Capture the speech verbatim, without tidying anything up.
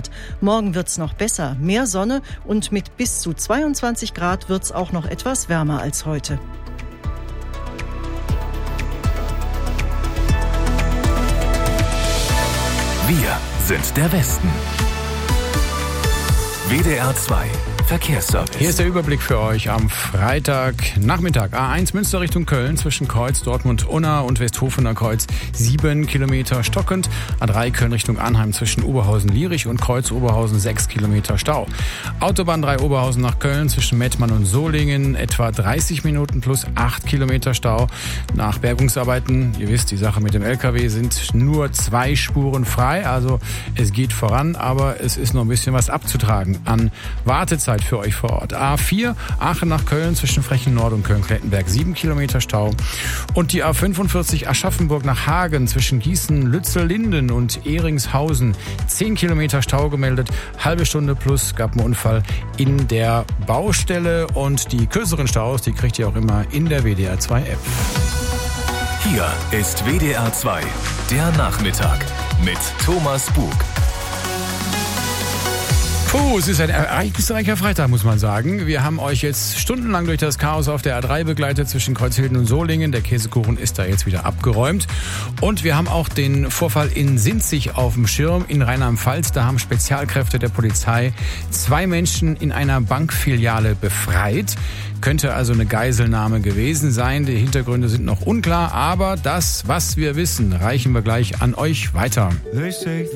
Grad. Morgen wird's noch besser, mehr Sonne und mit bis zu zweiundzwanzig Grad wird's auch noch etwas wärmer als heute. Wir sind der Westen. W D R zwei Verkehrsservice. Hier ist der Überblick für euch am Freitagnachmittag. A eins Münster Richtung Köln zwischen Kreuz, Dortmund, Unna und Westhofener Kreuz sieben Kilometer stockend. A drei Köln Richtung Arnheim zwischen Oberhausen-Lierich und Kreuz Oberhausen sechs Kilometer Stau. Autobahn drei Oberhausen nach Köln zwischen Mettmann und Solingen etwa dreißig Minuten plus acht Kilometer Stau. Nach Bergungsarbeiten, ihr wisst, die Sache mit dem L K W, sind nur zwei Spuren frei. Also es geht voran, aber es ist noch ein bisschen was abzutragen an Wartezeit für euch vor Ort. A vier, Aachen nach Köln zwischen Frechen-Nord und Köln-Klettenberg sieben Kilometer Stau. Und die A fünfundvierzig Aschaffenburg nach Hagen zwischen Gießen, Lützel-Linden und Ehringshausen zehn Kilometer Stau gemeldet. Halbe Stunde plus gab einen Unfall in der Baustelle. Und die kürzeren Staus, die kriegt ihr auch immer in der W D R zwei App. Hier ist W D R zwei, der Nachmittag mit Thomas Bug. Puh, es ist ein ereignisreicher Freitag, muss man sagen. Wir haben euch jetzt stundenlang durch das Chaos auf der A drei begleitet zwischen Kreuzhilden und Solingen. Der Käsekuchen ist da jetzt wieder abgeräumt. Und wir haben auch den Vorfall in Sinzig auf dem Schirm in Rheinland-Pfalz. Da haben Spezialkräfte der Polizei zwei Menschen in einer Bankfiliale befreit. Könnte also eine Geiselnahme gewesen sein. Die Hintergründe sind noch unklar, aber das, was wir wissen, reichen wir gleich an euch weiter.